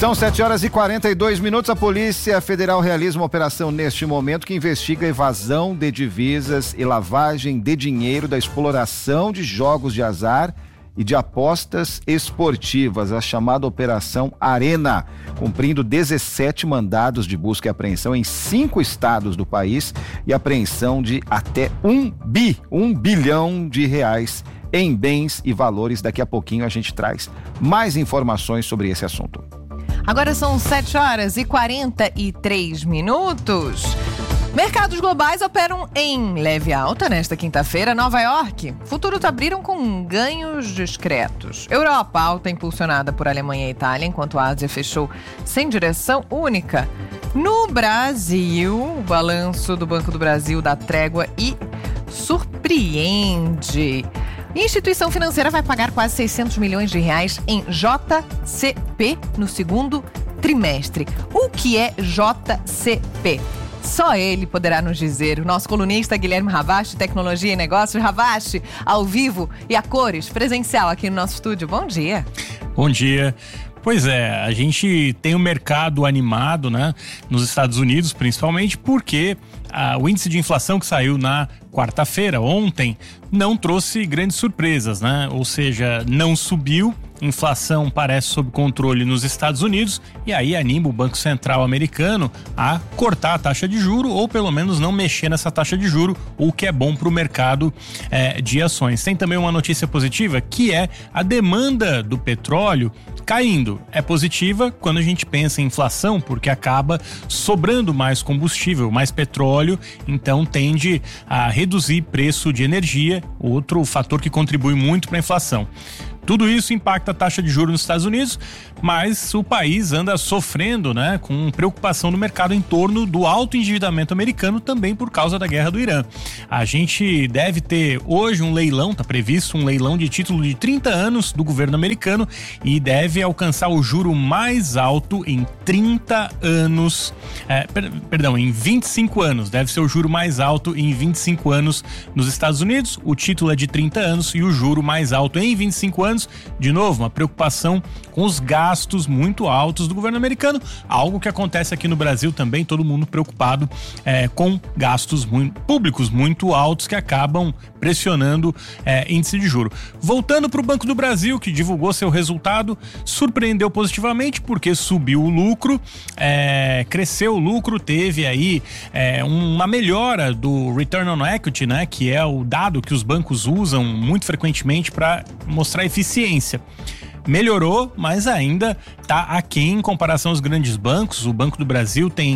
São 7h42. A Polícia Federal realiza uma operação neste momento que investiga a evasão de divisas e lavagem de dinheiro da exploração de jogos de azar e de apostas esportivas, a chamada Operação Arena, cumprindo 17 mandados de busca e apreensão em 5 estados do país e apreensão de até 1 bilhão de reais em bens e valores. Daqui a pouquinho a gente traz mais informações sobre esse assunto. Agora são 7h43. Mercados globais operam em leve alta nesta quinta-feira. Nova York, futuros abriram com ganhos discretos. Europa, alta impulsionada por Alemanha e Itália, enquanto a Ásia fechou sem direção única. No Brasil, o balanço do Banco do Brasil dá trégua e surpreende. A instituição financeira vai pagar quase 600 milhões de reais em JCP no segundo trimestre. O que é JCP? Só ele poderá nos dizer. O nosso colunista Guilherme Ravache, Tecnologia e Negócios. Ravache, ao vivo e a cores, presencial aqui no nosso estúdio. Bom dia. Bom dia. Pois é, a gente tem um mercado animado, né, nos Estados Unidos, principalmente porque o índice de inflação que saiu na quarta-feira, ontem, não trouxe grandes surpresas, né? Ou seja, não subiu, inflação parece sob controle nos Estados Unidos e aí anima o Banco Central americano a cortar a taxa de juro ou pelo menos não mexer nessa taxa de juro, o que é bom para o mercado de ações. Tem também uma notícia positiva que é a demanda do petróleo caindo. É positiva quando a gente pensa em inflação, porque acaba sobrando mais combustível, mais petróleo, então tende a reduzir preço de energia, outro fator que contribui muito para a inflação. Tudo isso impacta a taxa de juros nos Estados Unidos, mas o país anda sofrendo, né, com preocupação no mercado em torno do alto endividamento americano, também por causa da guerra do Irã. A gente deve ter hoje um leilão, está previsto um leilão de título de 30 anos do governo americano e deve alcançar o juro mais alto em 30 anos, em 25 anos, deve ser o juro mais alto em 25 anos nos Estados Unidos. O título é de 30 anos e o juro mais alto em 25 anos. De novo, uma preocupação com os gastos muito altos do governo americano, algo que acontece aqui no Brasil também, todo mundo preocupado com gastos públicos muito altos que acabam pressionando índice de juro. Voltando para o Banco do Brasil, que divulgou seu resultado, surpreendeu positivamente porque subiu o lucro, cresceu o lucro, teve aí uma melhora do Return on Equity, né, que é o dado que os bancos usam muito frequentemente para mostrar eficiência. Melhorou, mas ainda está aquém em comparação aos grandes bancos. O Banco do Brasil tem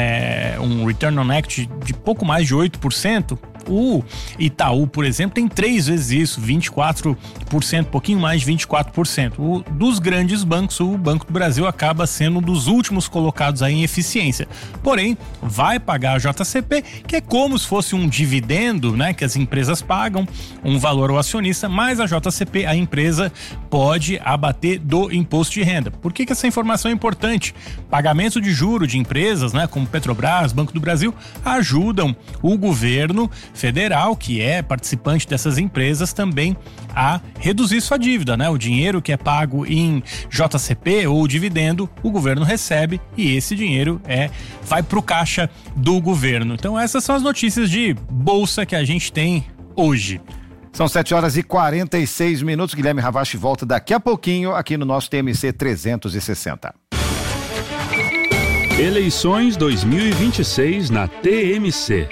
um Return on Equity de pouco mais de 8%. O Itaú, por exemplo, tem 3 vezes isso, 24%, pouquinho mais de 24%. Dos grandes bancos, o Banco do Brasil acaba sendo um dos últimos colocados aí em eficiência. Porém, vai pagar a JCP, que é como se fosse um dividendo, né, que as empresas pagam, um valor ao acionista, mas a JCP, a empresa, pode abater do imposto de renda. Por que essa informação é importante? Pagamento de juro de empresas, né, como Petrobras, Banco do Brasil, ajudam o governo federal, que é participante dessas empresas, também a reduzir sua dívida, né? O dinheiro que é pago em JCP ou dividendo, o governo recebe e esse dinheiro vai pro caixa do governo. Então essas são as notícias de bolsa que a gente tem hoje. São 7h46. Guilherme Ravache volta daqui a pouquinho aqui no nosso TMC 360. Eleições 2026 na TMC.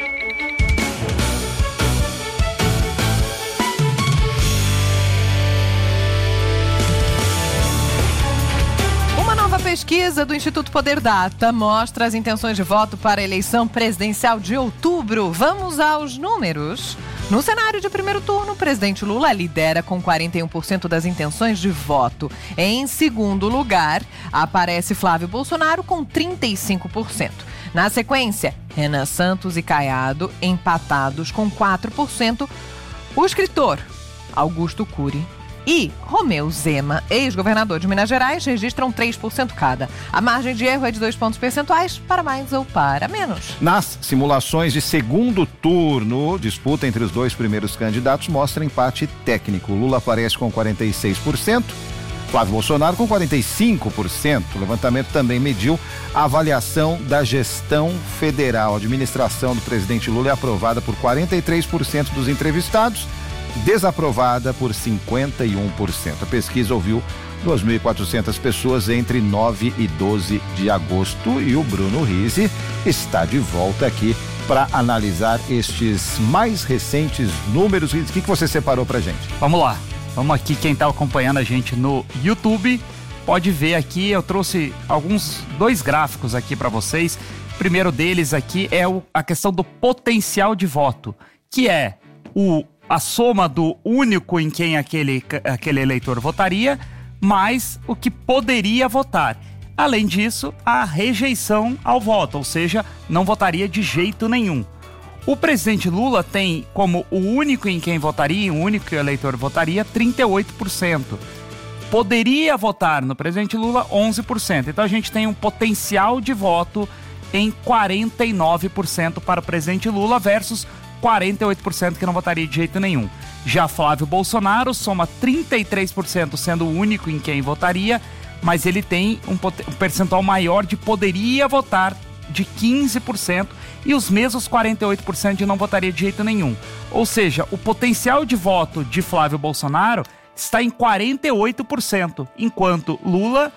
Pesquisa do Instituto Poder Data mostra as intenções de voto para a eleição presidencial de outubro. Vamos aos números. No cenário de primeiro turno, o presidente Lula lidera com 41% das intenções de voto. Em segundo lugar, aparece Flávio Bolsonaro com 35%. Na sequência, Renan Santos e Caiado empatados com 4%. O escritor Augusto Cury e Romeu Zema, ex-governador de Minas Gerais, registram 3% cada. A margem de erro é de 2 pontos percentuais, para mais ou para menos. Nas simulações de segundo turno, disputa entre os 2 primeiros candidatos mostra empate técnico. Lula aparece com 46%, Flávio Bolsonaro com 45%. O levantamento também mediu a avaliação da gestão federal. A administração do presidente Lula é aprovada por 43% dos entrevistados, desaprovada por 51%. A pesquisa ouviu 2.400 pessoas entre 9 e 12 de agosto e o Bruno Rizzi está de volta aqui para analisar estes mais recentes números. O que você separou pra gente? Vamos lá. Vamos aqui, quem está acompanhando a gente no YouTube pode ver aqui, eu trouxe dois gráficos aqui para vocês. O primeiro deles aqui é a questão do potencial de voto, que é a soma do único em quem aquele eleitor votaria, mais o que poderia votar. Além disso, a rejeição ao voto, ou seja, não votaria de jeito nenhum. O presidente Lula tem como o único em quem votaria, o único eleitor votaria, 38%. Poderia votar no presidente Lula, 11%. Então a gente tem um potencial de voto em 49% para o presidente Lula versus 48% que não votaria de jeito nenhum. Já Flávio Bolsonaro soma 33% sendo o único em quem votaria, mas ele tem um percentual maior de poderia votar, de 15%, e os mesmos 48% de não votaria de jeito nenhum. Ou seja, o potencial de voto de Flávio Bolsonaro está em 48%, enquanto Lula,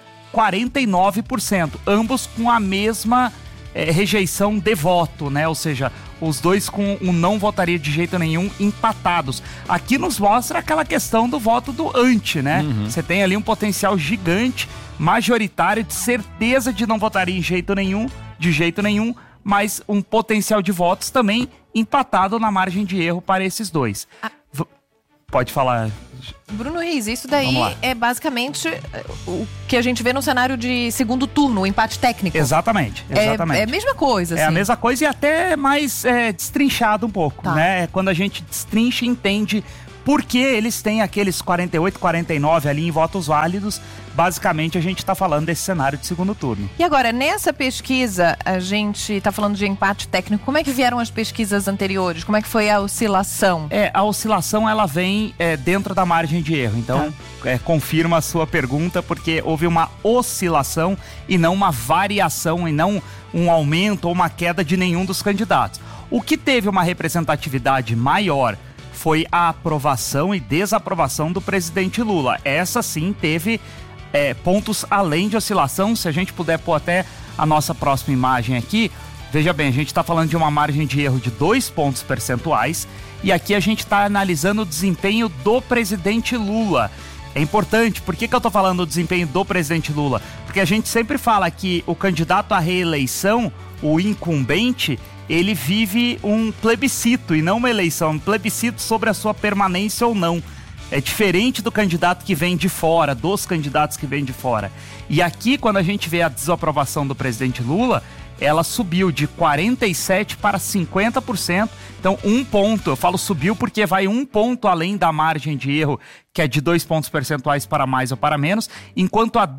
49%, ambos com a mesma rejeição de voto, né? Ou seja, os dois com o não votaria de jeito nenhum empatados. Aqui nos mostra aquela questão do voto do anti, né? Você tem ali um potencial gigante, majoritário, de certeza de não votaria de jeito nenhum, mas um potencial de votos também empatado na margem de erro para esses dois. Pode falar. Bruno Rizzi, isso daí é basicamente o que a gente vê no cenário de segundo turno, o empate técnico. Exatamente. É a mesma coisa. É a mesma coisa e até mais destrinchado um pouco, né? Quando a gente destrincha e entende por que eles têm aqueles 48, 49 ali em votos válidos. Basicamente, a gente está falando desse cenário de segundo turno. E agora, nessa pesquisa, a gente está falando de empate técnico. Como é que vieram as pesquisas anteriores? Como é que foi a oscilação? A oscilação, ela vem dentro da margem de erro. Então, confirma a sua pergunta, porque houve uma oscilação e não uma variação, e não um aumento ou uma queda de nenhum dos candidatos. O que teve uma representatividade maior foi a aprovação e desaprovação do presidente Lula. Essa sim teve pontos além de oscilação. Se a gente puder pôr até a nossa próxima imagem aqui, veja bem, a gente está falando de uma margem de erro de 2 pontos percentuais e aqui a gente está analisando o desempenho do presidente Lula. É importante, por que eu estou falando do desempenho do presidente Lula? Porque a gente sempre fala que o candidato à reeleição, o incumbente, ele vive um plebiscito e não uma eleição, um plebiscito sobre a sua permanência ou não. É diferente do candidato que vem de fora, dos candidatos que vêm de fora. E aqui, quando a gente vê a desaprovação do presidente Lula, ela subiu de 47% para 50%. Então, 1 ponto, eu falo subiu porque vai 1 ponto além da margem de erro, que é de 2 pontos percentuais para mais ou para menos, enquanto a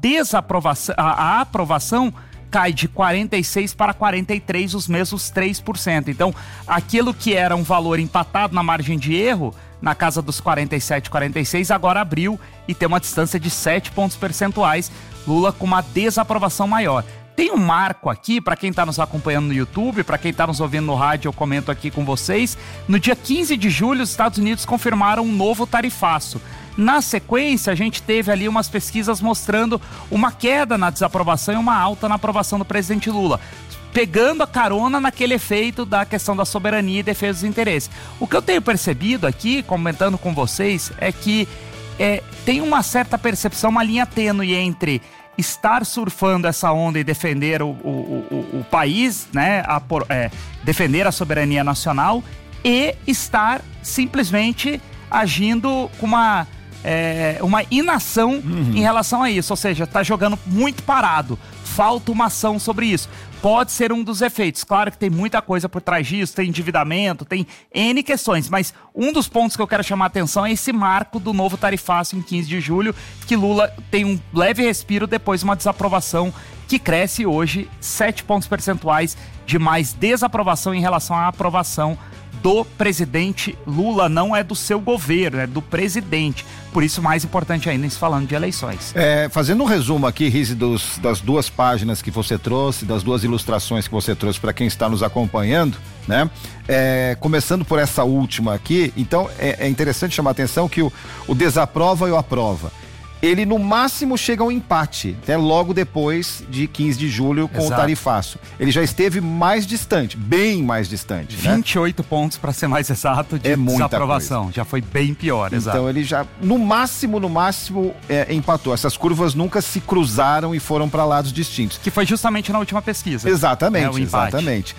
aprovação cai de 46% para 43%, os mesmos 3%. Então, aquilo que era um valor empatado na margem de erro, na casa dos 47, 46, agora abriu e tem uma distância de 7 pontos percentuais, Lula com uma desaprovação maior. Tem um marco aqui, para quem está nos acompanhando no YouTube, para quem está nos ouvindo no rádio, eu comento aqui com vocês. No dia 15 de julho, os Estados Unidos confirmaram um novo tarifaço. Na sequência, a gente teve ali umas pesquisas mostrando uma queda na desaprovação e uma alta na aprovação do presidente Lula, pegando a carona naquele efeito da questão da soberania e defesa dos interesses. O que eu tenho percebido aqui, comentando com vocês, é que tem uma certa percepção, uma linha tênue entre estar surfando essa onda e defender o país, né, defender a soberania nacional, e estar simplesmente agindo com uma inação em relação a isso, ou seja, está jogando muito parado, falta uma ação sobre isso. Pode ser um dos efeitos, claro que tem muita coisa por trás disso, tem endividamento, tem N questões, mas um dos pontos que eu quero chamar a atenção é esse marco do novo tarifaço em 15 de julho, que Lula tem um leve respiro depois de uma desaprovação que cresce hoje 7 pontos percentuais de mais desaprovação em relação à aprovação do presidente Lula, não é do seu governo, é do presidente. Por isso, mais importante ainda, falando de eleições. Fazendo um resumo aqui, Rizzi, das duas páginas que você trouxe, das duas ilustrações que você trouxe para quem está nos acompanhando, né? Começando por essa última aqui, então é interessante chamar a atenção que o desaprova e o aprova, ele no máximo chega ao empate, né? Logo depois de 15 de julho com Exato. o tarifaço. Ele já esteve mais distante, bem mais distante. 28 pontos, para ser mais exato, de desaprovação. Já foi bem pior, exato. Então ele já, no máximo, empatou. Essas curvas nunca se cruzaram e foram para lados distintos. Que foi justamente na última pesquisa. Exatamente, o empate. exatamente.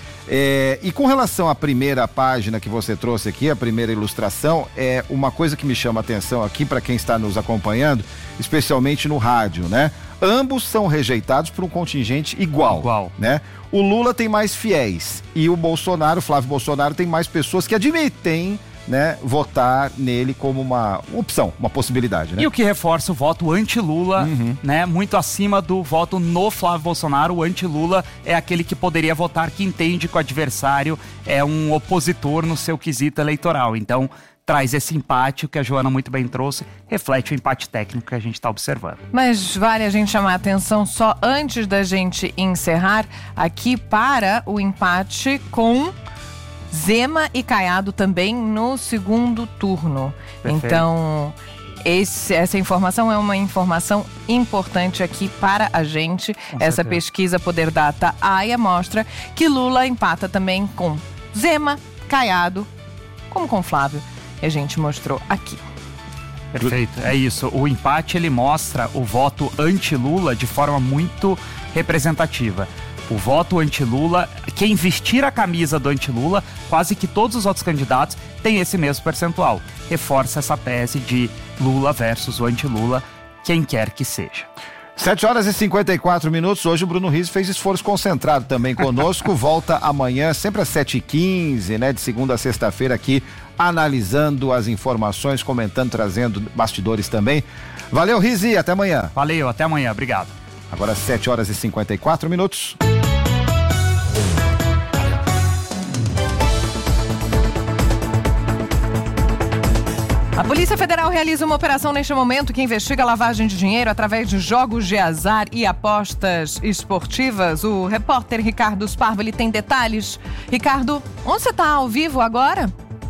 E com relação à primeira página que você trouxe aqui, a primeira ilustração, uma coisa que me chama a atenção aqui para quem está nos acompanhando, especialmente no rádio, né? Ambos são rejeitados por um contingente igual, né? O Lula tem mais fiéis e o Bolsonaro, Flávio Bolsonaro, tem mais pessoas que admitem, né, votar nele como uma opção, uma possibilidade, né? E o que reforça o voto anti-Lula, né? Muito acima do voto no Flávio Bolsonaro. O anti-Lula é aquele que poderia votar, que entende que o adversário é um opositor no seu quesito eleitoral. Então, traz esse empate, o que a Joana muito bem trouxe, reflete o empate técnico que a gente está observando. Mas vale a gente chamar a atenção só antes da gente encerrar aqui para o empate com Zema e Caiado também no segundo turno. Perfeito. Então, essa informação é uma informação importante aqui para a gente. Essa pesquisa Poder Data AIA mostra que Lula empata também com Zema, Caiado, como com Flávio. A gente mostrou aqui. Perfeito, é isso. O empate, ele mostra o voto anti-Lula de forma muito representativa. O voto anti-Lula, quem vestir a camisa do anti-Lula, quase que todos os outros candidatos têm esse mesmo percentual. Reforça essa tese de Lula versus o anti-Lula, quem quer que seja. 7h54. Hoje o Bruno Rizzi fez esforço concentrado também conosco. Volta amanhã, sempre às 7h15, né? De segunda a sexta-feira aqui, analisando as informações, comentando, trazendo bastidores também. Valeu, Rizzi, até amanhã. Valeu, até amanhã, obrigado. Agora 7h54. A Polícia Federal realiza uma operação neste momento que investiga a lavagem de dinheiro através de jogos de azar e apostas esportivas. O repórter Ricardo Sparvo, ele tem detalhes. Ricardo, onde você está ao vivo agora?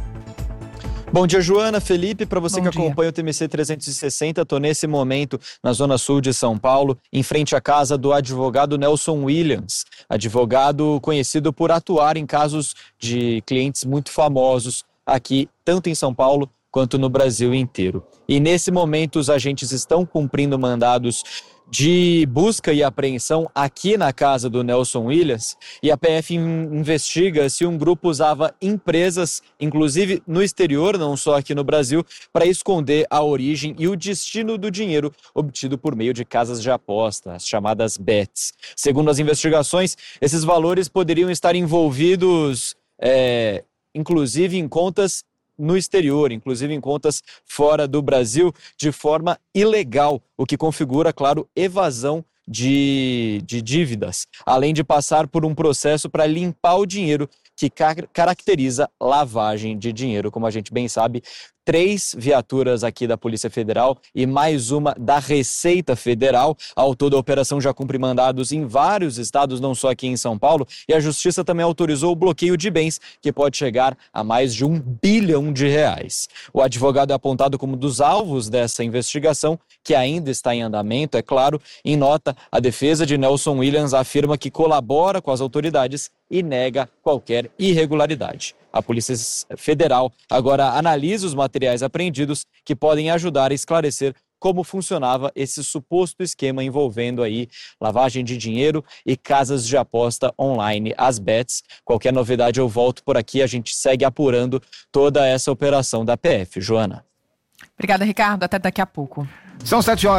Bom dia, Joana, Felipe, para você Bom que dia. acompanha o TMC 360, estou nesse momento na zona sul de São Paulo, em frente à casa do advogado Nelson Williams, advogado conhecido por atuar em casos de clientes muito famosos aqui, tanto em São Paulo quanto no Brasil inteiro. E nesse momento os agentes estão cumprindo mandados de busca e apreensão aqui na casa do Nelson Williams, e a PF investiga se um grupo usava empresas, inclusive no exterior, não só aqui no Brasil, para esconder a origem e o destino do dinheiro obtido por meio de casas de aposta, as chamadas bets. Segundo as investigações, esses valores poderiam estar envolvidos, inclusive em contas no exterior, inclusive em contas fora do Brasil, de forma ilegal, o que configura, claro, evasão de dívidas, além de passar por um processo para limpar o dinheiro que caracteriza lavagem de dinheiro. Como a gente bem sabe, 3 viaturas aqui da Polícia Federal e mais uma da Receita Federal. Ao todo, a operação já cumpre mandados em vários estados, não só aqui em São Paulo, e a Justiça também autorizou o bloqueio de bens, que pode chegar a mais de R$1 bilhão. O advogado é apontado como dos alvos dessa investigação, que ainda está em andamento, é claro. Em nota, a defesa de Nelson Williams afirma que colabora com as autoridades e nega qualquer irregularidade. A Polícia Federal agora analisa os materiais apreendidos que podem ajudar a esclarecer como funcionava esse suposto esquema envolvendo aí lavagem de dinheiro e casas de aposta online, as bets. Qualquer novidade eu volto por aqui, a gente segue apurando toda essa operação da PF. Joana. Obrigada, Ricardo. Até daqui a pouco. São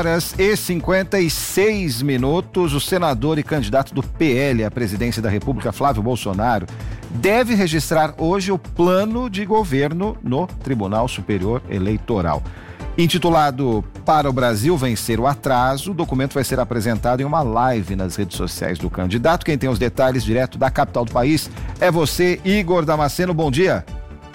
7h56. O senador e candidato do PL à presidência da República, Flávio Bolsonaro, deve registrar hoje o plano de governo no Tribunal Superior Eleitoral. Intitulado Para o Brasil Vencer o Atraso, o documento vai ser apresentado em uma live nas redes sociais do candidato. Quem tem os detalhes direto da capital do país é você, Igor Damasceno. Bom dia.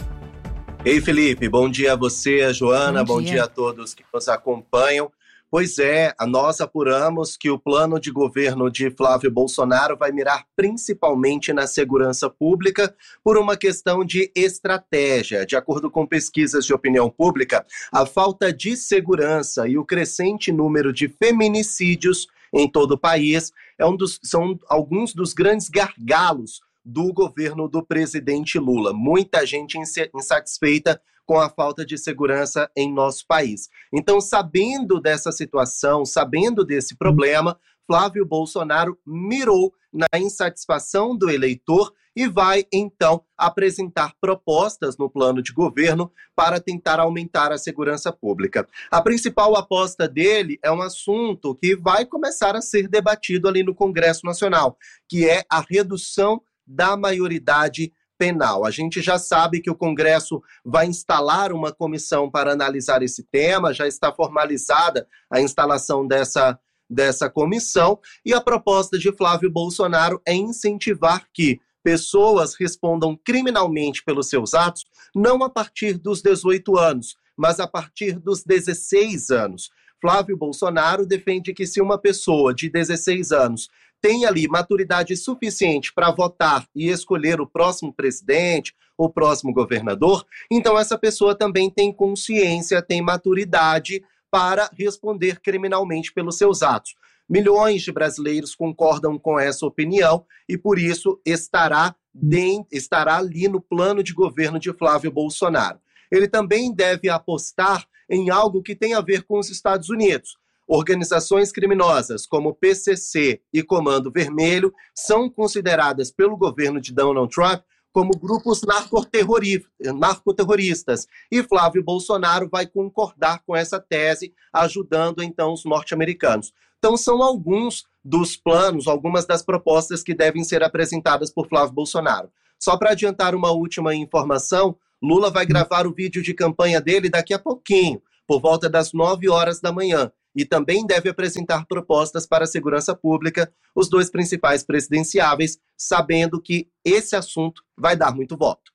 Ei, Felipe, bom dia a você, a Joana, bom dia a todos que nos acompanham. Pois é, nós apuramos que o plano de governo de Flávio Bolsonaro vai mirar principalmente na segurança pública por uma questão de estratégia. De acordo com pesquisas de opinião pública, a falta de segurança e o crescente número de feminicídios em todo o país são alguns dos grandes gargalos do governo do presidente Lula. Muita gente insatisfeita com a falta de segurança em nosso país. Então, sabendo dessa situação, sabendo desse problema, Flávio Bolsonaro mirou na insatisfação do eleitor e vai, então, apresentar propostas no plano de governo para tentar aumentar a segurança pública. A principal aposta dele é um assunto que vai começar a ser debatido ali no Congresso Nacional, que é a redução da maioridade penal. A gente já sabe que o Congresso vai instalar uma comissão para analisar esse tema, já está formalizada a instalação dessa comissão, e a proposta de Flávio Bolsonaro é incentivar que pessoas respondam criminalmente pelos seus atos, não a partir dos 18 anos, mas a partir dos 16 anos. Flávio Bolsonaro defende que se uma pessoa de 16 anos tem ali maturidade suficiente para votar e escolher o próximo presidente, o próximo governador, então essa pessoa também tem consciência, tem maturidade para responder criminalmente pelos seus atos. Milhões de brasileiros concordam com essa opinião e, por isso, estará ali no plano de governo de Flávio Bolsonaro. Ele também deve apostar em algo que tem a ver com os Estados Unidos. Organizações criminosas como PCC e Comando Vermelho são consideradas pelo governo de Donald Trump como grupos narcoterroristas. E Flávio Bolsonaro vai concordar com essa tese, ajudando então os norte-americanos. Então são alguns dos planos, algumas das propostas que devem ser apresentadas por Flávio Bolsonaro. Só para adiantar uma última informação, Lula vai gravar o vídeo de campanha dele daqui a pouquinho, por volta das 9 horas da manhã. E também deve apresentar propostas para a segurança pública, os dois principais presidenciáveis, sabendo que esse assunto vai dar muito voto.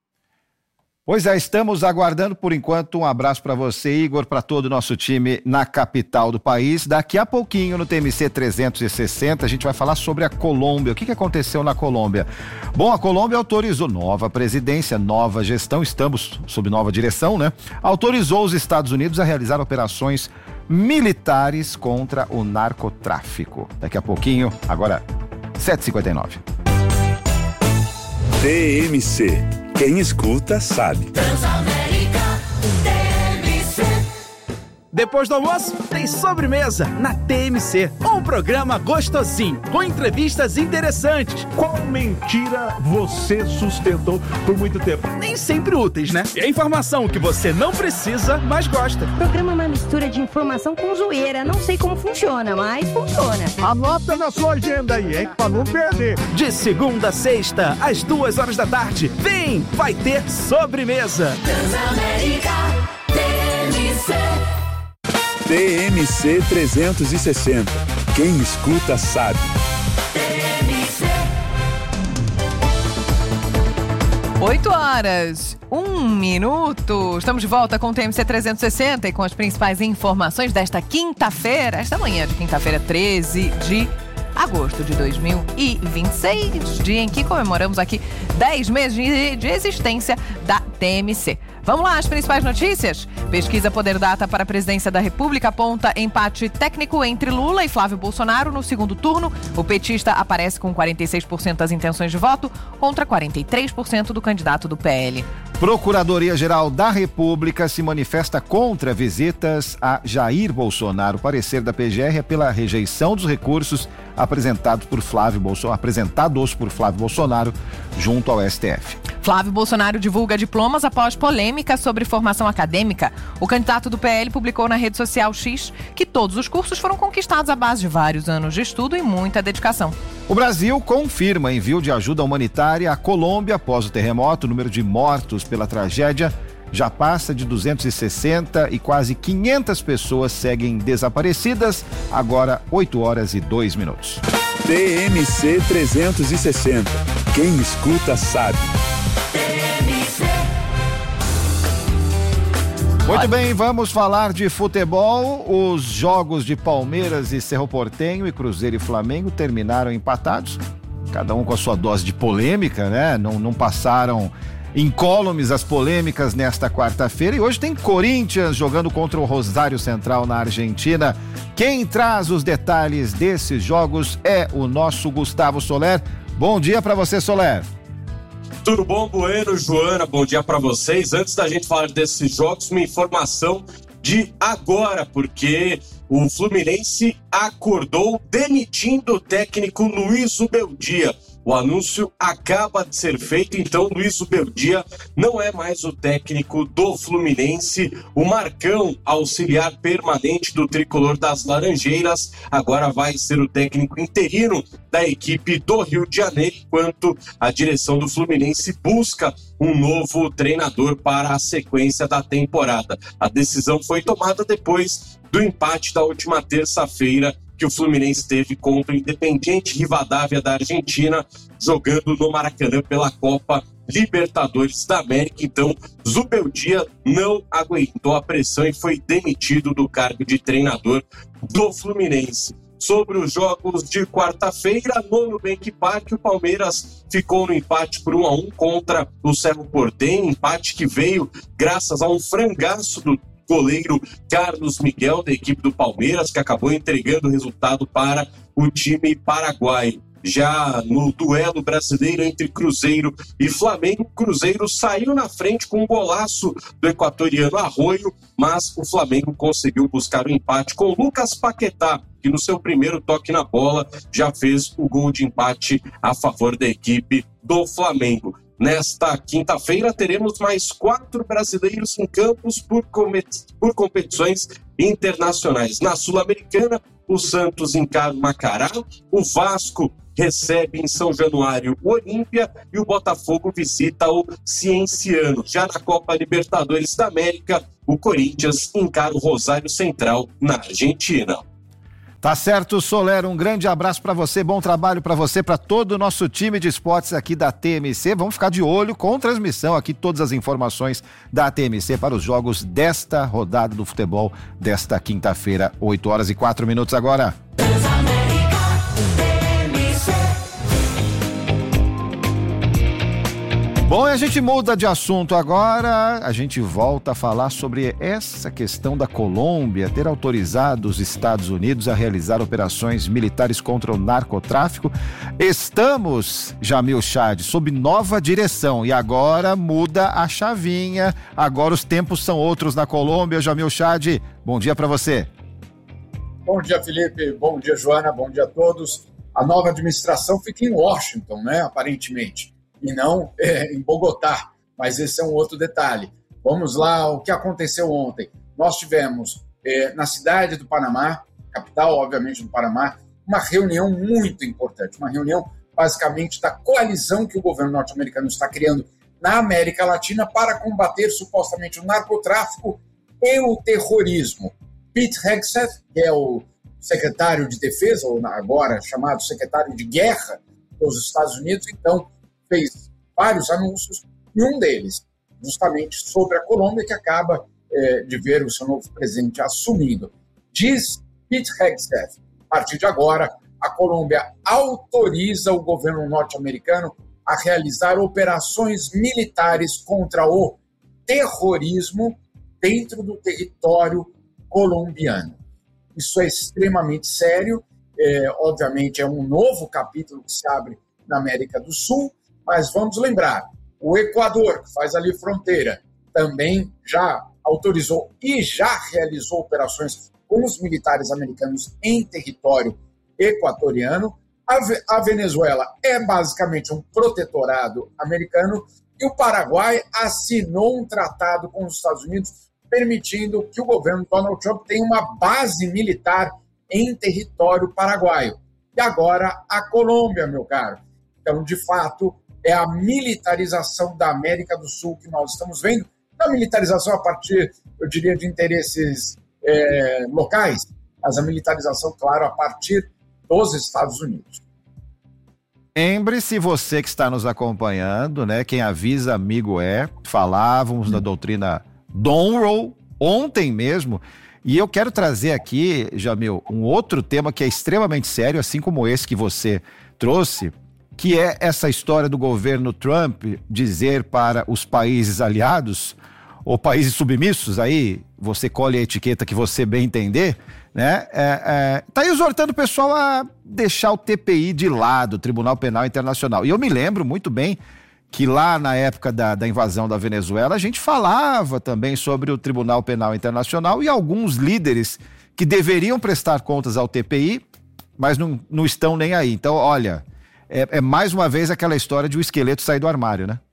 Pois é, estamos aguardando por enquanto. Um abraço para você, Igor, para todo o nosso time na capital do país. Daqui a pouquinho no TMC 360 a gente vai falar sobre a Colômbia. O que aconteceu na Colômbia? Bom, a Colômbia autorizou nova presidência, nova gestão, estamos sob nova direção, né? Autorizou os Estados Unidos a realizar operações militares contra o narcotráfico. Daqui a pouquinho, agora 7h59. TMC. Quem escuta sabe. Depois do almoço, tem sobremesa na TMC. Um programa gostosinho, com entrevistas interessantes. Qual mentira você sustentou por muito tempo? Nem sempre úteis, né? É informação que você não precisa, mas gosta. O programa é uma mistura de informação com zoeira. Não sei como funciona, mas funciona. Anota na sua agenda aí, hein? Pra não perder. De segunda a sexta, às 2h da tarde. Vem, vai ter sobremesa. Transamérica, TMC. TMC 360. Quem escuta sabe. 8h01. Estamos de volta com o TMC 360 e com as principais informações desta quinta-feira, esta manhã de quinta-feira, 13 de agosto de 2026, dia em que comemoramos aqui 10 meses de existência da TMC. Vamos lá, as principais notícias? Pesquisa Poder Data para a presidência da República aponta empate técnico entre Lula e Flávio Bolsonaro no segundo turno. O petista aparece com 46% das intenções de voto contra 43% do candidato do PL. Procuradoria-Geral da República se manifesta contra visitas a Jair Bolsonaro. O parecer da PGR é pela rejeição dos recursos apresentados por Flávio Bolsonaro junto ao STF. Flávio Bolsonaro divulga diplomas após polêmica sobre formação acadêmica. O candidato do PL publicou na rede social X que todos os cursos foram conquistados à base de vários anos de estudo e muita dedicação. O Brasil confirma envio de ajuda humanitária à Colômbia após o terremoto. O número de mortos pela tragédia já passa de 260 e quase 500 pessoas seguem desaparecidas. Agora 8h02. TMC 360. Quem escuta sabe. Muito bem, vamos falar de futebol. Os jogos de Palmeiras e Cerro Porteño e Cruzeiro e Flamengo terminaram empatados, cada um com a sua dose de polêmica, né? Não passaram incólumes as polêmicas nesta quarta-feira, e hoje tem Corinthians jogando contra o Rosário Central na Argentina. Quem traz os detalhes desses jogos é o nosso Gustavo Soler. Bom dia para você, Soler. Tudo bom, Bueno, Joana? Bom dia para vocês. Antes da gente falar desses jogos, uma informação de agora, porque o Fluminense acordou demitindo o técnico Luiz Ubeldia. O anúncio acaba de ser feito, então Luiz Ubeldia não é mais o técnico do Fluminense. O Marcão, auxiliar permanente do tricolor das Laranjeiras, agora vai ser o técnico interino da equipe do Rio de Janeiro, enquanto a direção do Fluminense busca um novo treinador para a sequência da temporada. A decisão foi tomada depois do empate da última terça-feira que o Fluminense teve contra o Independiente Rivadavia da Argentina, jogando no Maracanã pela Copa Libertadores da América. Então, Zubeldia não aguentou a pressão e foi demitido do cargo de treinador do Fluminense. Sobre os jogos de quarta-feira, no Nubank Park, o Palmeiras ficou no empate por 1-1 contra o Cerro Porteño, empate que veio graças a um frangaço do goleiro Carlos Miguel, da equipe do Palmeiras, que acabou entregando o resultado para o time paraguaio. Já no duelo brasileiro entre Cruzeiro e Flamengo, o Cruzeiro saiu na frente com um golaço do equatoriano Arroio, mas o Flamengo conseguiu buscar o empate com Lucas Paquetá, que no seu primeiro toque na bola já fez o gol de empate a favor da equipe do Flamengo. Nesta quinta-feira teremos mais 4 brasileiros em campos por competições internacionais. Na Sul-Americana, o Santos encara o Macará, o Vasco recebe em São Januário o Olímpia e o Botafogo visita o Cienciano. Já na Copa Libertadores da América, o Corinthians encara o Rosário Central na Argentina. Tá certo, Soler, um grande abraço para você, bom trabalho para você, para todo o nosso time de esportes aqui da TMC. Vamos ficar de olho com transmissão aqui, todas as informações da TMC para os jogos desta rodada do futebol desta quinta-feira, 8h04 agora. Bom, a gente muda de assunto agora, a gente volta a falar sobre essa questão da Colômbia ter autorizado os Estados Unidos a realizar operações militares contra o narcotráfico. Estamos, Jamil Chad, sob nova direção e agora muda a chavinha, agora os tempos são outros na Colômbia. Jamil Chad, bom dia para você. Bom dia, Felipe, bom dia, Joana, bom dia a todos. A nova administração fica em Washington, né, aparentemente, e não em Bogotá, mas esse é um outro detalhe. Vamos lá, o que aconteceu ontem. Nós tivemos na cidade do Panamá, capital, obviamente, do Panamá, uma reunião muito importante, uma reunião basicamente da coalizão que o governo norte-americano está criando na América Latina para combater supostamente o narcotráfico e o terrorismo. Pete Hegseth, que é o secretário de defesa, ou agora chamado secretário de guerra dos Estados Unidos, então fez vários anúncios, e um deles, justamente sobre a Colômbia, que acaba de ver o seu novo presidente assumindo. Diz Pete Hegseth, a partir de agora, a Colômbia autoriza o governo norte-americano a realizar operações militares contra o terrorismo dentro do território colombiano. Isso é extremamente sério, obviamente é um novo capítulo que se abre na América do Sul, mas vamos lembrar, o Equador, que faz ali fronteira, também já autorizou e já realizou operações com os militares americanos em território equatoriano. A Venezuela é basicamente um protetorado americano e o Paraguai assinou um tratado com os Estados Unidos permitindo que o governo Donald Trump tenha uma base militar em território paraguaio. E agora a Colômbia, meu caro. Então, de fato, é a militarização da América do Sul que nós estamos vendo. Não a militarização a partir, eu diria, de interesses locais, mas a militarização, claro, a partir dos Estados Unidos. Lembre-se, você que está nos acompanhando, né? Quem avisa, amigo é. Falávamos da doutrina Monroe, ontem mesmo. E eu quero trazer aqui, Jamil, um outro tema que é extremamente sério, assim como esse que você trouxe, que é essa história do governo Trump dizer para os países aliados, ou países submissos, aí você colhe a etiqueta que você bem entender, né? Tá exortando o pessoal a deixar o TPI de lado, o Tribunal Penal Internacional. E eu me lembro muito bem que lá na época da invasão da Venezuela, a gente falava também sobre o Tribunal Penal Internacional e alguns líderes que deveriam prestar contas ao TPI, mas não estão nem aí. Então, olha, é mais uma vez aquela história de o esqueleto sair do armário, né?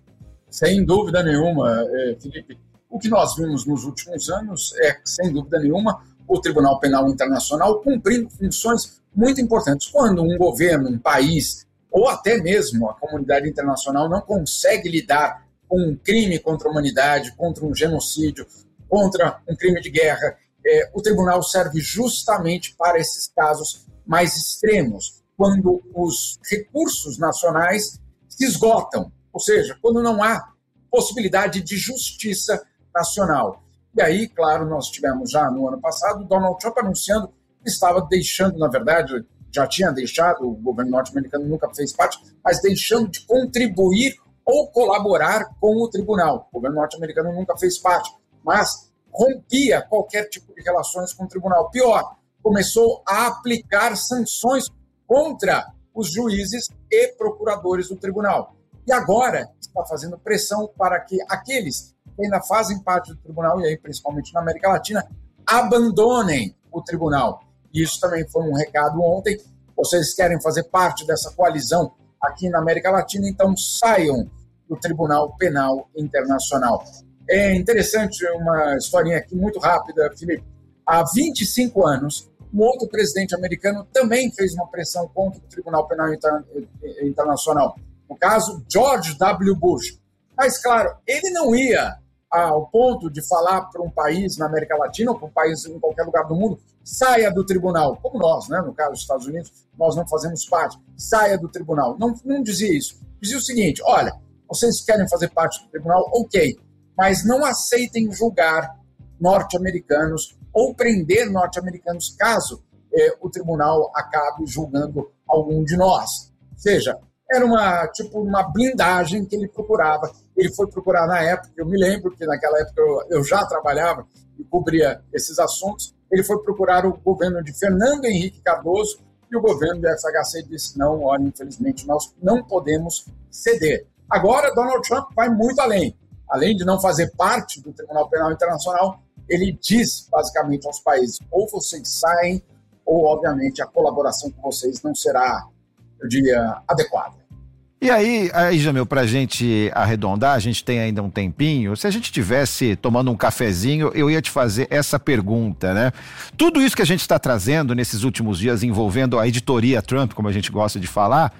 Sem dúvida nenhuma, Felipe. O que nós vimos nos últimos anos é, sem dúvida nenhuma, o Tribunal Penal Internacional cumprindo funções muito importantes. Quando um governo, um país, ou até mesmo a comunidade internacional não consegue lidar com um crime contra a humanidade, contra um genocídio, contra um crime de guerra, o tribunal serve justamente para esses casos mais extremos, quando os recursos nacionais se esgotam, ou seja, quando não há possibilidade de justiça nacional. E aí, claro, nós tivemos já no ano passado Donald Trump anunciando que estava deixando, na verdade, já tinha deixado, o governo norte-americano nunca fez parte, mas deixando de contribuir ou colaborar com o tribunal. O governo norte-americano nunca fez parte, mas rompia qualquer tipo de relações com o tribunal. Pior, começou a aplicar sanções contra os juízes e procuradores do tribunal. E agora está fazendo pressão para que aqueles que ainda fazem parte do tribunal, e aí principalmente na América Latina, abandonem o tribunal. E isso também foi um recado ontem. Vocês querem fazer parte dessa coalizão aqui na América Latina, então saiam do Tribunal Penal Internacional. É interessante uma historinha aqui muito rápida, Felipe. Há 25 anos, um outro presidente americano também fez uma pressão contra o Tribunal Penal Internacional. No caso, George W. Bush. Mas, claro, ele não ia ao ponto de falar para um país na América Latina ou para um país em qualquer lugar do mundo, saia do tribunal, como nós, né? No caso dos Estados Unidos, nós não fazemos parte, saia do tribunal. Não dizia isso. Dizia o seguinte, olha, vocês querem fazer parte do tribunal, ok, mas não aceitem julgar norte-americanos ou prender norte-americanos caso o tribunal acabe julgando algum de nós. Ou seja, era uma blindagem que ele procurava. Ele foi procurar na época, eu me lembro que naquela época eu já trabalhava e cobria esses assuntos, ele foi procurar o governo de Fernando Henrique Cardoso e o governo do FHC disse, não, olha, infelizmente nós não podemos ceder. Agora, Donald Trump vai muito além. Além de não fazer parte do Tribunal Penal Internacional, ele diz basicamente aos países, ou vocês saem, ou obviamente a colaboração com vocês não será, eu diria, adequada. E aí, Jamil, pra gente arredondar, a gente tem ainda um tempinho, se a gente estivesse tomando um cafezinho, eu ia te fazer essa pergunta, né? Tudo isso que a gente está trazendo nesses últimos dias envolvendo a editoria Trump, como a gente gosta de falar,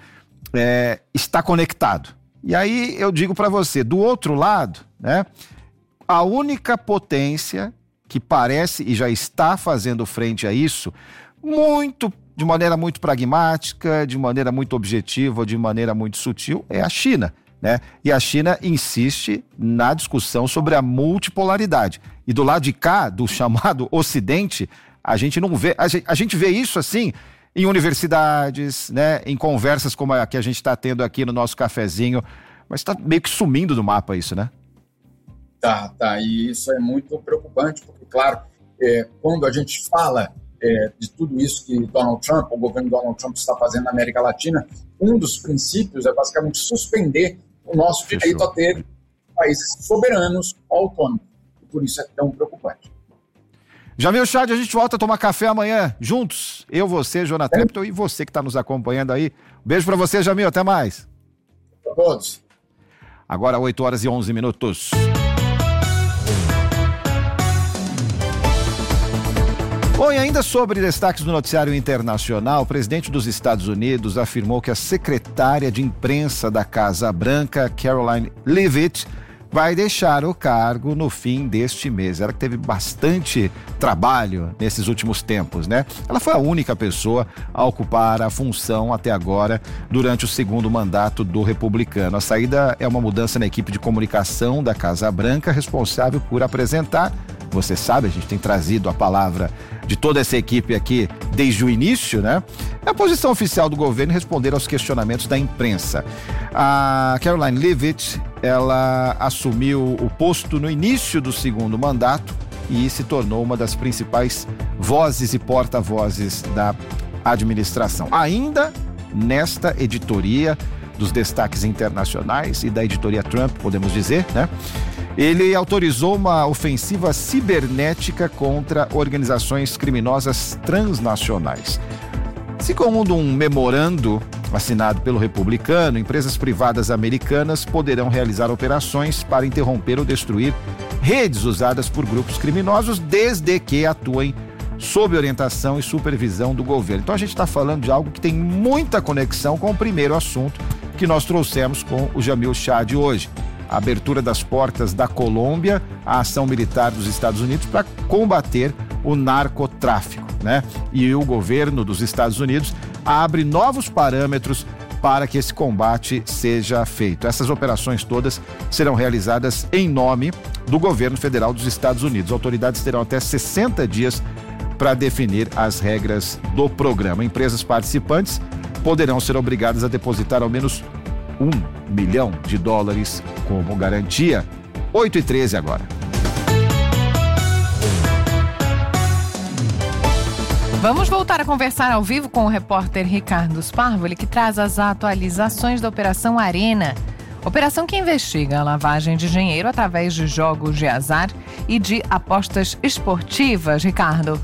está conectado. E aí eu digo para você, do outro lado, né? A única potência que parece e já está fazendo frente a isso, de maneira muito pragmática, de maneira muito objetiva, de maneira muito sutil, é a China, né? E a China insiste na discussão sobre a multipolaridade. E do lado de cá, do chamado Ocidente, a gente não vê, a gente vê isso assim em universidades, né? Em conversas como a que a gente está tendo aqui no nosso cafezinho, mas está meio que sumindo do mapa isso, né? Tá, e isso é muito preocupante, porque, claro, quando a gente fala de tudo isso que Donald Trump, o governo Donald Trump está fazendo na América Latina, um dos princípios é basicamente suspender o nosso direito a ter países soberanos autônomos. E por isso é tão preocupante. Jamil Chad, a gente volta a tomar café amanhã, juntos. Eu, você, Jonathan Treptow e você que está nos acompanhando aí. Beijo para você, Jamil, até mais. Para todos. Agora 8h11. Bom, e ainda sobre destaques do noticiário internacional, o presidente dos Estados Unidos afirmou que a secretária de imprensa da Casa Branca, Karoline Leavitt, vai deixar o cargo no fim deste mês. Ela que teve bastante trabalho nesses últimos tempos, né? Ela foi a única pessoa a ocupar a função até agora durante o segundo mandato do republicano. A saída é uma mudança na equipe de comunicação da Casa Branca, responsável por apresentar você sabe, a gente tem trazido a palavra de toda essa equipe aqui desde o início, né? É a posição oficial do governo responder aos questionamentos da imprensa. A Caroline Leavitt, ela assumiu o posto no início do segundo mandato e se tornou uma das principais vozes e porta-vozes da administração. Ainda nesta editoria dos destaques internacionais e da editoria Trump, podemos dizer, né? Ele autorizou uma ofensiva cibernética contra organizações criminosas transnacionais. Segundo um memorando assinado pelo republicano, empresas privadas americanas poderão realizar operações para interromper ou destruir redes usadas por grupos criminosos, desde que atuem sob orientação e supervisão do governo. Então a gente está falando de algo que tem muita conexão com o primeiro assunto que nós trouxemos com o Jamil Chad hoje. A abertura das portas da Colômbia à ação militar dos Estados Unidos para combater o narcotráfico, né? E o governo dos Estados Unidos abre novos parâmetros para que esse combate seja feito. Essas operações todas serão realizadas em nome do governo federal dos Estados Unidos. Autoridades terão até 60 dias para definir as regras do programa. Empresas participantes poderão ser obrigadas a depositar ao menos $1 milhão como garantia. 8h13 agora. Vamos voltar a conversar ao vivo com o repórter Ricardo Sparvoli, que traz as atualizações da Operação Arena. Operação que investiga a lavagem de dinheiro através de jogos de azar e de apostas esportivas. Ricardo.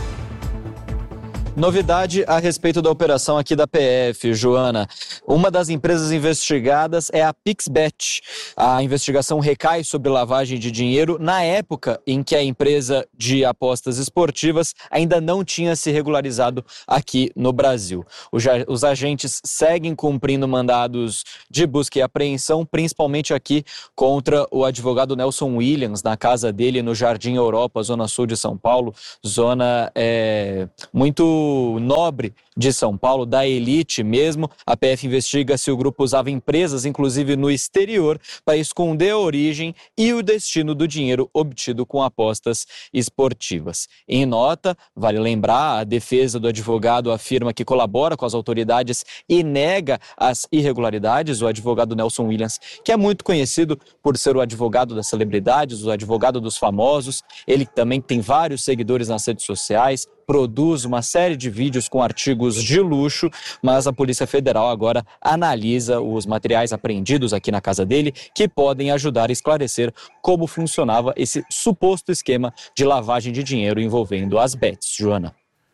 Novidade a respeito da operação aqui da PF, Joana. Uma das empresas investigadas é a Pixbet. A investigação recai sobre lavagem de dinheiro na época em que a empresa de apostas esportivas ainda não tinha se regularizado aqui no Brasil. Os agentes seguem cumprindo mandados de busca e apreensão, principalmente aqui contra o advogado Nelson Williams, na casa dele no Jardim Europa, zona sul de São Paulo, zona muito nobre de São Paulo, da elite mesmo. A PF investiga se o grupo usava empresas, inclusive no exterior, para esconder a origem e o destino do dinheiro obtido com apostas esportivas. Em nota, vale lembrar, a defesa do advogado afirma que colabora com as autoridades e nega as irregularidades. O advogado Nelson Williams, que é muito conhecido por ser o advogado das celebridades, o advogado dos famosos, ele também tem vários seguidores nas redes sociais, produz uma série de vídeos com artigos de luxo, mas a Polícia Federal agora analisa os materiais apreendidos aqui na casa dele, que podem ajudar a esclarecer como funcionava esse suposto esquema de lavagem de dinheiro envolvendo as bets. Joana.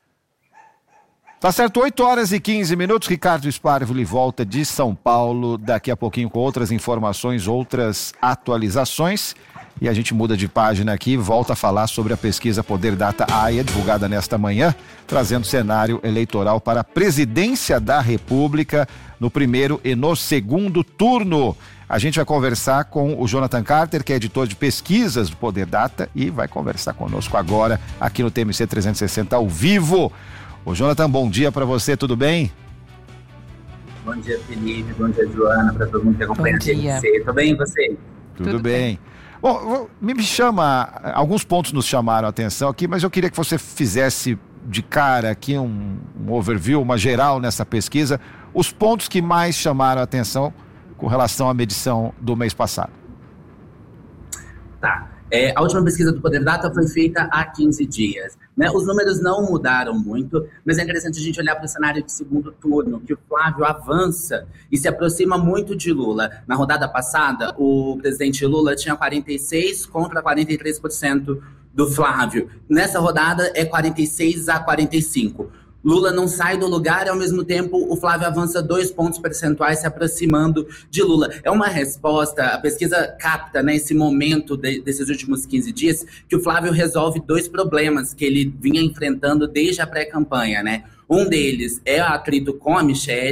Tá certo, 8h15, Ricardo Sparvoli volta de São Paulo daqui a pouquinho com outras informações, outras atualizações. E a gente muda de página aqui, volta a falar sobre a pesquisa Poder Data AIA, divulgada nesta manhã, trazendo cenário eleitoral para a presidência da República no primeiro e no segundo turno. A gente vai conversar com o Jonathan Carter, que é editor de pesquisas do Poder Data, e vai conversar conosco agora aqui no TMC 360 ao vivo. Ô Jonathan, bom dia para você, tudo bem? Bom dia, Felipe, bom dia, Joana, para todo mundo que acompanha a TMC. Tudo bem, e você? Tudo bem. Bom, me chama, alguns pontos nos chamaram a atenção aqui, mas eu queria que você fizesse de cara aqui um overview, uma geral nessa pesquisa, os pontos que mais chamaram a atenção com relação à medição do mês passado. Tá. A última pesquisa do Poder Data foi feita há 15 dias. Né? Os números não mudaram muito, mas é interessante a gente olhar para o cenário de segundo turno, que o Flávio avança e se aproxima muito de Lula. Na rodada passada, o presidente Lula tinha 46% contra 43% do Flávio. Nessa rodada é 46-45%. Lula não sai do lugar e, ao mesmo tempo, o Flávio avança 2 pontos percentuais se aproximando de Lula. É uma resposta, a pesquisa capta, né, esse momento desses últimos 15 dias, que o Flávio resolve 2 problemas que ele vinha enfrentando desde a pré-campanha, né? Um deles é o atrito com a Michelle,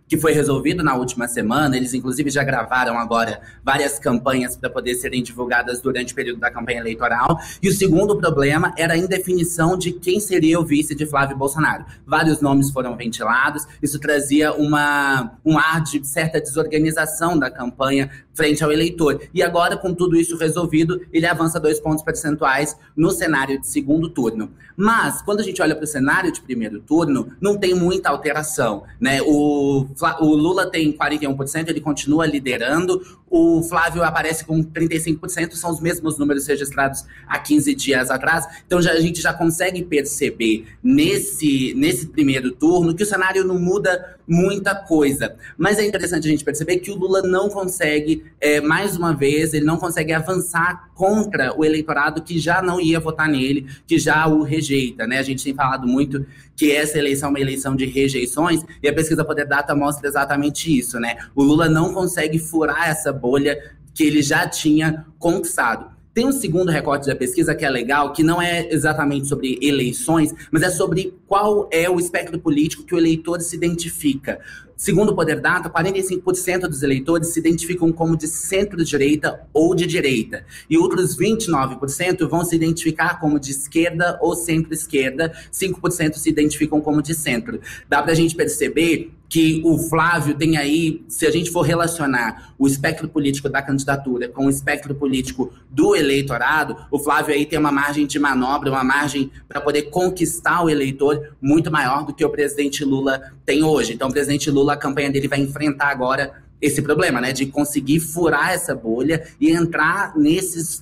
que foi resolvido na última semana. Eles, inclusive, já gravaram agora várias campanhas para poder serem divulgadas durante o período da campanha eleitoral. E o segundo problema era a indefinição de quem seria o vice de Flávio Bolsonaro. Vários nomes foram ventilados, isso trazia um ar de certa desorganização da campanha frente ao eleitor. E agora, com tudo isso resolvido, ele avança 2 pontos percentuais no cenário de segundo turno. Mas, quando a gente olha para o cenário de primeiro turno, não tem muita alteração, né? O Lula tem 41%, ele continua liderando. O Flávio aparece com 35%, são os mesmos números registrados há 15 dias atrás. Então a gente já consegue perceber nesse primeiro turno que o cenário não muda muita coisa. Mas é interessante a gente perceber que o Lula não consegue, mais uma vez, ele não consegue avançar contra o eleitorado que já não ia votar nele, que já o rejeita, né? A gente tem falado muito que essa eleição é uma eleição de rejeições, e a pesquisa Poder Data mostra exatamente isso, né? O Lula não consegue furar essa bolha que ele já tinha conquistado. Tem um segundo recorte da pesquisa que é legal, que não é exatamente sobre eleições, mas é sobre qual é o espectro político que o eleitor se identifica. Segundo o Poder Data, 45% dos eleitores se identificam como de centro-direita ou de direita. E outros 29% vão se identificar como de esquerda ou centro-esquerda. 5% se identificam como de centro. Dá pra gente perceber que o Flávio tem aí, se a gente for relacionar o espectro político da candidatura com o espectro político do eleitorado, o Flávio aí tem uma margem de manobra, uma margem para poder conquistar o eleitor muito maior do que o presidente Lula tem hoje. Então, o presidente Lula, a campanha dele vai enfrentar agora esse problema, né, de conseguir furar essa bolha e entrar nesses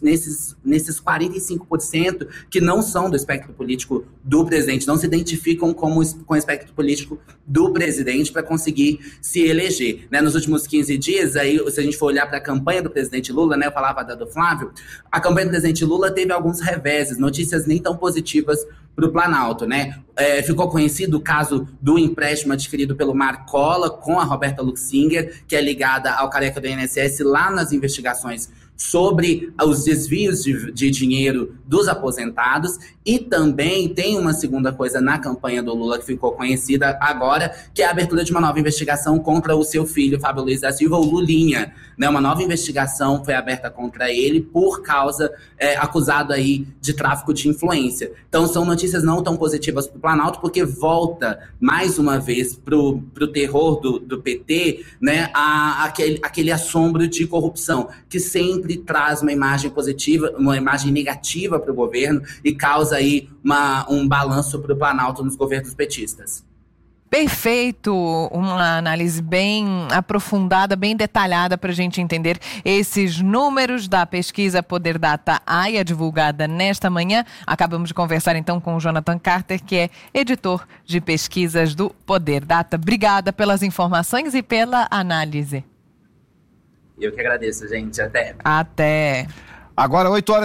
45% que não são do espectro político do presidente, não se identificam com o espectro político do presidente para conseguir se eleger. Né, nos últimos 15 dias, aí, se a gente for olhar para a campanha do presidente Lula, né, eu falava da do Flávio, a campanha do presidente Lula teve alguns reveses, notícias nem tão positivas para o Planalto, né? Ficou conhecido o caso do empréstimo adquirido pelo Marcola com a Roberta Luxinger, que é ligada ao careca do INSS lá nas investigações sobre os desvios de dinheiro dos aposentados. E também tem uma segunda coisa na campanha do Lula que ficou conhecida agora, que é a abertura de uma nova investigação contra o seu filho, Fábio Luiz da Silva, o Lulinha. Né? Uma nova investigação foi aberta contra ele por causa, acusado aí de tráfico de influência. Então são notícias não tão positivas para o Planalto, porque volta mais uma vez pro terror do PT, né? Aquele assombro de corrupção, que sempre traz uma imagem positiva, uma imagem negativa para o governo e causa aí um balanço para o Planalto nos governos petistas. Perfeito, uma análise bem aprofundada, bem detalhada para a gente entender esses números da pesquisa Poder Data AIA, divulgada nesta manhã. Acabamos de conversar então com o Jonathan Carter, que é editor de pesquisas do Poder Data. Obrigada pelas informações e pela análise. Eu que agradeço, gente. Até. Agora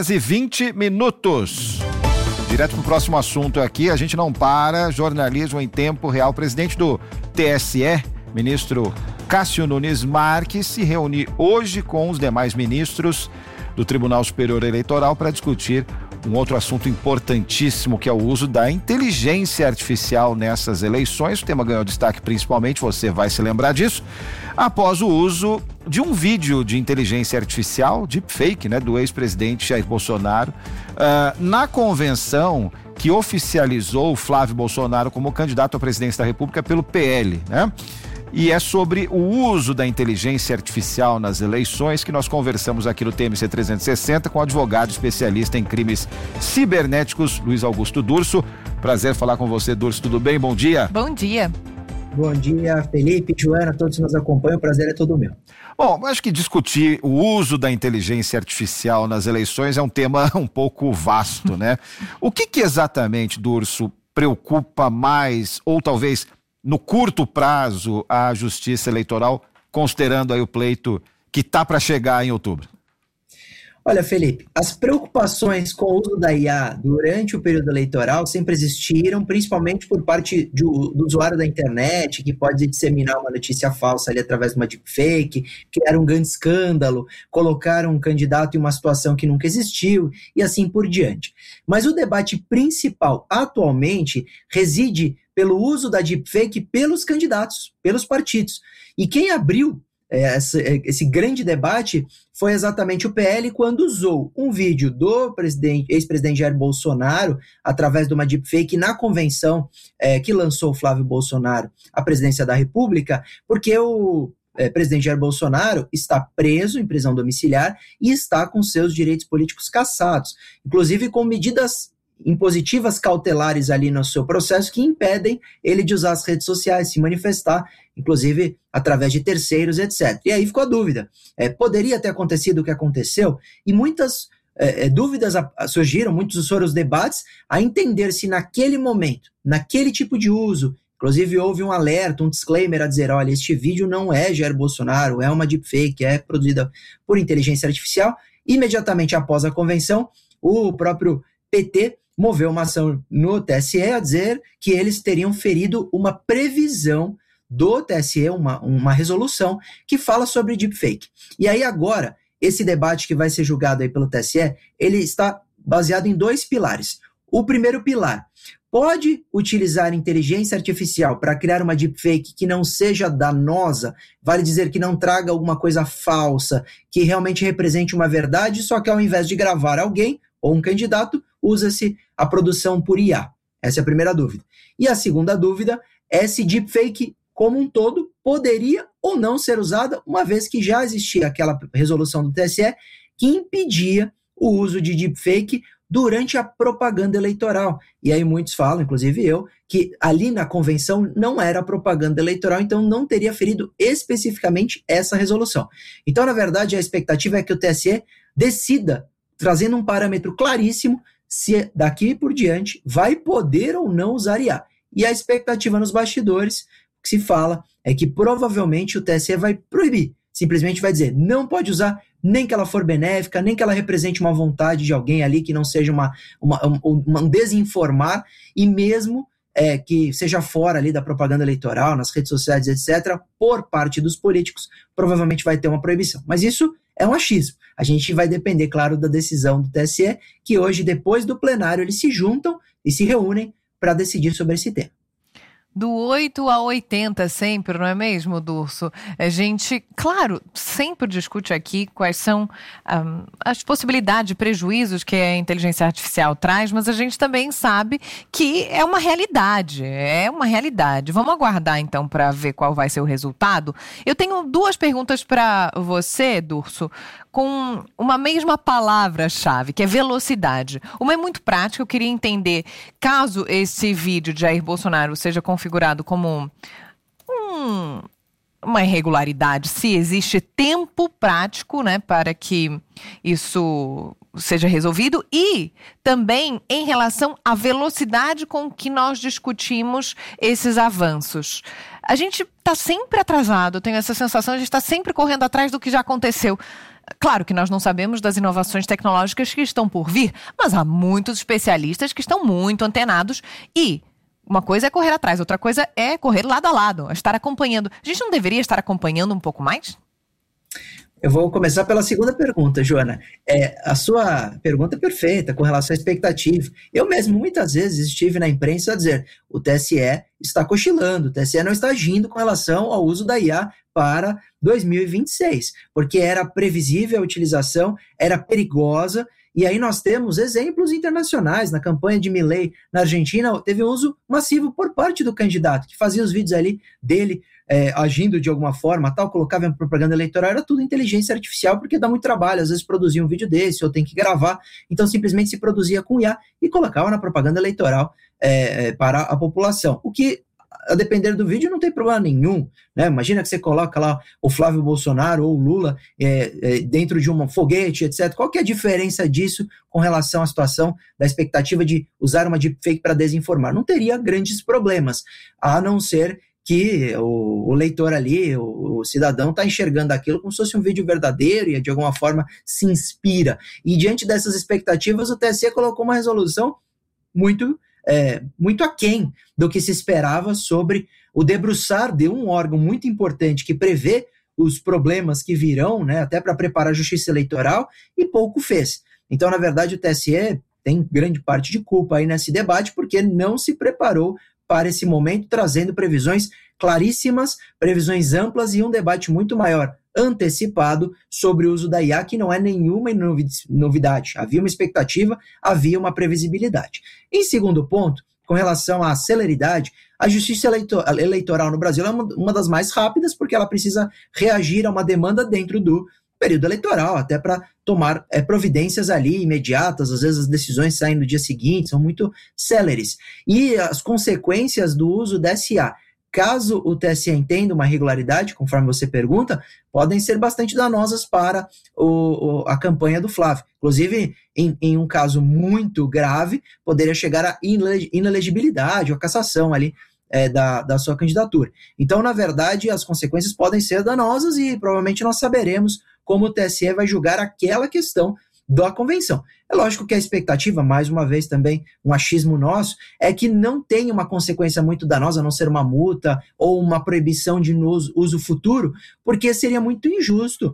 8h20. Direto para o próximo assunto aqui, a gente não para, jornalismo em tempo real. O presidente do TSE, ministro Cássio Nunes Marques, se reúne hoje com os demais ministros do Tribunal Superior Eleitoral para discutir um outro assunto importantíssimo, que é o uso da inteligência artificial nessas eleições. O tema ganhou destaque principalmente, você vai se lembrar disso, após o uso de um vídeo de inteligência artificial, deepfake, né, do ex-presidente Jair Bolsonaro, na convenção que oficializou o Flávio Bolsonaro como candidato à presidência da República pelo PL, né? E é sobre o uso da inteligência artificial nas eleições que nós conversamos aqui no TMC 360 com o advogado especialista em crimes cibernéticos, Luiz Augusto Durso. Prazer falar com você, Durso. Tudo bem? Bom dia. Bom dia. Bom dia, Felipe, Joana, todos que nos acompanham. O prazer é todo meu. Bom, acho que discutir o uso da inteligência artificial nas eleições é um tema um pouco vasto, né? O que exatamente, Durso, preocupa mais, ou talvez no curto prazo, a Justiça Eleitoral, considerando aí o pleito que está para chegar em outubro? Olha, Felipe, as preocupações com o uso da IA durante o período eleitoral sempre existiram, principalmente por parte do usuário da internet, que pode disseminar uma notícia falsa ali através de uma deepfake, criar um grande escândalo, colocar um candidato em uma situação que nunca existiu e assim por diante. Mas o debate principal atualmente reside pelo uso da deepfake pelos candidatos, pelos partidos. E quem abriu esse grande debate foi exatamente o PL, quando usou um vídeo do ex-presidente Jair Bolsonaro através de uma deepfake na convenção que lançou o Flávio Bolsonaro à presidência da República, porque o presidente Jair Bolsonaro está preso em prisão domiciliar e está com seus direitos políticos cassados, inclusive com medidas impositivas cautelares ali no seu processo que impedem ele de usar as redes sociais, se manifestar, inclusive através de terceiros, etc. E aí ficou a dúvida. Poderia ter acontecido o que aconteceu? E muitas dúvidas surgiram, muitos foram os debates a entender se naquele momento, naquele tipo de uso, inclusive houve um alerta, um disclaimer a dizer, olha, este vídeo não é Jair Bolsonaro, é uma deepfake, é produzida por inteligência artificial. Imediatamente após a convenção, o próprio PT moveu uma ação no TSE a dizer que eles teriam ferido uma previsão do TSE, uma resolução que fala sobre deepfake. E aí agora, esse debate que vai ser julgado aí pelo TSE, ele está baseado em 2 pilares. O primeiro pilar, pode utilizar inteligência artificial para criar uma deepfake que não seja danosa, vale dizer que não traga alguma coisa falsa, que realmente represente uma verdade, só que ao invés de gravar alguém ou um candidato, usa-se a produção por IA. Essa é a primeira dúvida. E a segunda dúvida é se deepfake como um todo poderia ou não ser usada, uma vez que já existia aquela resolução do TSE que impedia o uso de deepfake durante a propaganda eleitoral. E aí muitos falam, inclusive eu, que ali na convenção não era propaganda eleitoral, então não teria ferido especificamente essa resolução. Então, na verdade, a expectativa é que o TSE decida, trazendo um parâmetro claríssimo, se daqui por diante vai poder ou não usar IA. E a expectativa nos bastidores, que se fala, é que provavelmente o TSE vai proibir, simplesmente vai dizer, não pode usar, nem que ela for benéfica, nem que ela represente uma vontade de alguém ali, que não seja um desinformar, e mesmo que seja fora ali da propaganda eleitoral, nas redes sociais, etc., por parte dos políticos, provavelmente vai ter uma proibição. Mas isso é um achismo. A gente vai depender, claro, da decisão do TSE, que hoje, depois do plenário, eles se juntam e se reúnem para decidir sobre esse tema. Do 8 a 80 sempre, não é mesmo, Durso? A gente, claro, sempre discute aqui quais são as possibilidades, prejuízos que a inteligência artificial traz, mas a gente também sabe que é uma realidade, Vamos aguardar, então, para ver qual vai ser o resultado. Eu tenho 2 perguntas para você, Durso, com uma mesma palavra-chave, que é velocidade. Uma é muito prática, eu queria entender, caso esse vídeo de Jair Bolsonaro seja configurado como uma irregularidade, se existe tempo prático, né, para que isso seja resolvido, e também em relação à velocidade com que nós discutimos esses avanços. A gente está sempre atrasado, eu tenho essa sensação, a gente está sempre correndo atrás do que já aconteceu. Claro que nós não sabemos das inovações tecnológicas que estão por vir, mas há muitos especialistas que estão muito antenados e uma coisa é correr atrás, outra coisa é correr lado a lado, estar acompanhando. A gente não deveria estar acompanhando um pouco mais? Eu vou começar pela segunda pergunta, Joana. A sua pergunta é perfeita com relação à expectativa. Eu mesmo muitas vezes estive na imprensa a dizer o TSE está cochilando, o TSE não está agindo com relação ao uso da IA para 2026, porque era previsível a utilização, era perigosa. E aí nós temos exemplos internacionais. Na campanha de Milei na Argentina, teve um uso massivo por parte do candidato, que fazia os vídeos ali dele agindo de alguma forma, tal, colocava em propaganda eleitoral, era tudo inteligência artificial, porque dá muito trabalho, às vezes produzir um vídeo desse, ou tem que gravar, então simplesmente se produzia com IA e colocava na propaganda eleitoral para a população. O que, a depender do vídeo, não tem problema nenhum, né? Imagina que você coloca lá o Flávio Bolsonaro ou o Lula dentro de um foguete, etc. Qual que é a diferença disso com relação à situação da expectativa de usar uma deepfake para desinformar? Não teria grandes problemas, a não ser que o leitor ali, o cidadão, está enxergando aquilo como se fosse um vídeo verdadeiro e de alguma forma se inspira. E diante dessas expectativas, o TSE colocou uma resolução muito aquém do que se esperava sobre o debruçar de um órgão muito importante que prevê os problemas que virão, né, até para preparar a justiça eleitoral, e pouco fez. Então, na verdade, o TSE tem grande parte de culpa aí nesse debate, porque não se preparou para esse momento, trazendo previsões claríssimas, previsões amplas e um debate muito maior antecipado sobre o uso da IA, que não é nenhuma novidade. Havia uma expectativa, havia uma previsibilidade. Em segundo ponto, com relação à celeridade, a justiça eleitoral no Brasil é uma das mais rápidas, porque ela precisa reagir a uma demanda dentro do período eleitoral, até para tomar providências ali imediatas. Às vezes as decisões saem no dia seguinte, são muito céleres. E as consequências do uso da SA, caso o TSE entenda uma irregularidade, conforme você pergunta, podem ser bastante danosas para a campanha do Flávio. Inclusive, em um caso muito grave, poderia chegar a inelegibilidade ou cassação ali da sua candidatura. Então, na verdade, as consequências podem ser danosas e provavelmente nós saberemos como o TSE vai julgar aquela questão da convenção. É lógico que a expectativa, mais uma vez também um achismo nosso, é que não tenha uma consequência muito danosa, a não ser uma multa ou uma proibição de uso futuro, porque seria muito injusto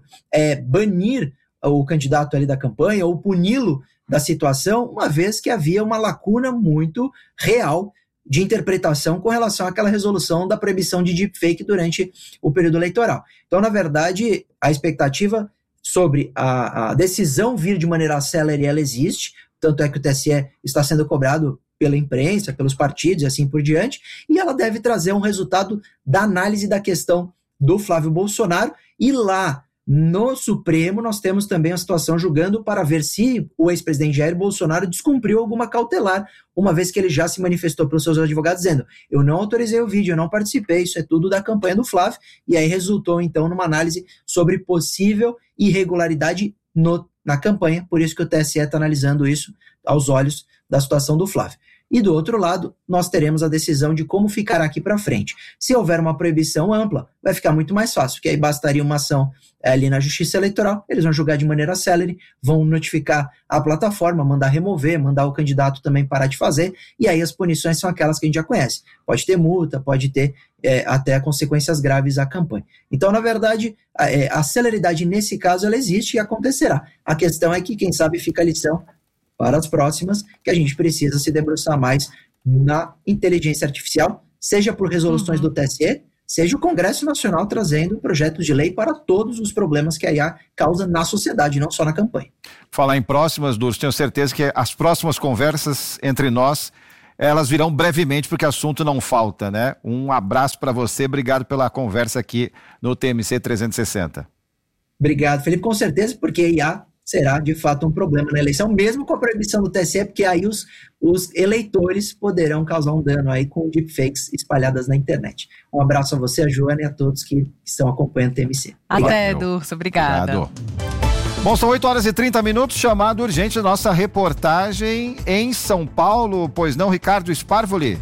banir o candidato ali da campanha ou puni-lo da situação, uma vez que havia uma lacuna muito real de interpretação com relação àquela resolução da proibição de deepfake durante o período eleitoral. Então, na verdade, a expectativa sobre a decisão vir de maneira célere, ela existe, tanto é que o TSE está sendo cobrado pela imprensa, pelos partidos e assim por diante, e ela deve trazer um resultado da análise da questão do Flávio Bolsonaro, e lá no Supremo nós temos também a situação julgando para ver se o ex-presidente Jair Bolsonaro descumpriu alguma cautelar, uma vez que ele já se manifestou para os seus advogados dizendo: eu não autorizei o vídeo, eu não participei, isso é tudo da campanha do Flávio, e aí resultou então numa análise sobre possível irregularidade na campanha, por isso que o TSE está analisando isso aos olhos da situação do Flávio. E do outro lado, nós teremos a decisão de como ficará aqui para frente. Se houver uma proibição ampla, vai ficar muito mais fácil, porque aí bastaria uma ação ali na Justiça Eleitoral, eles vão julgar de maneira célere, vão notificar a plataforma, mandar remover, mandar o candidato também parar de fazer, e aí as punições são aquelas que a gente já conhece. Pode ter multa, pode ter até consequências graves à campanha. Então, na verdade, a celeridade nesse caso, ela existe e acontecerá. A questão é que, quem sabe, fica a lição para as próximas, que a gente precisa se debruçar mais na inteligência artificial, seja por resoluções do TSE, seja o Congresso Nacional trazendo projetos de lei para todos os problemas que a IA causa na sociedade, não só na campanha. Falar em próximas, Durso, tenho certeza que as próximas conversas entre nós, elas virão brevemente, porque assunto não falta, né? Um abraço para você, obrigado pela conversa aqui no TMC 360. Obrigado, Felipe, com certeza, porque a IA será, de fato, um problema na eleição, mesmo com a proibição do TSE, porque aí os eleitores poderão causar um dano aí com deepfakes espalhadas na internet. Um abraço a você, a Joana, e a todos que estão acompanhando o TMC. Até, Durso, obrigada. Obrigado. Bom, são 8h30, chamado urgente a nossa reportagem em São Paulo, pois não, Ricardo Sparvoli?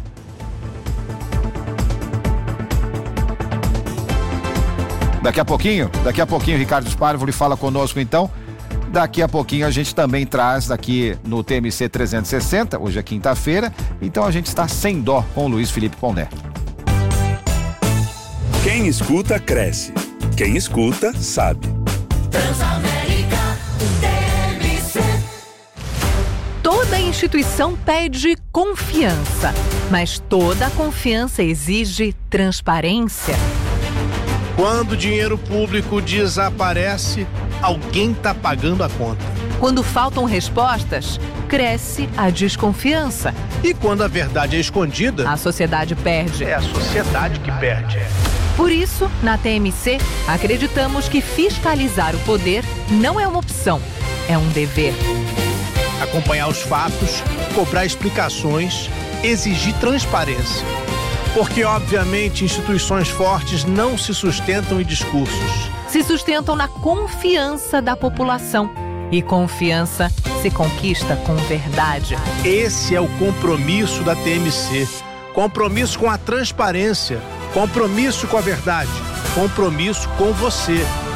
Daqui a pouquinho, Ricardo Sparvoli fala conosco então. Daqui a pouquinho a gente também traz aqui no TMC 360, hoje é quinta-feira, então a gente está sem dó com o Luiz Felipe Pondé. Quem escuta, cresce. Quem escuta, sabe. Transamérica TMC. Toda instituição pede confiança, mas toda confiança exige transparência. Quando o dinheiro público desaparece, alguém está pagando a conta. Quando faltam respostas, cresce a desconfiança. E quando a verdade é escondida, a sociedade perde. É a sociedade que perde. Por isso, na TMC, acreditamos que fiscalizar o poder não é uma opção, é um dever. Acompanhar os fatos, cobrar explicações, exigir transparência. Porque, obviamente, instituições fortes não se sustentam em discursos. Se sustentam na confiança da população. E confiança se conquista com verdade. Esse é o compromisso da TMC. Compromisso com a transparência. Compromisso com a verdade. Compromisso com você.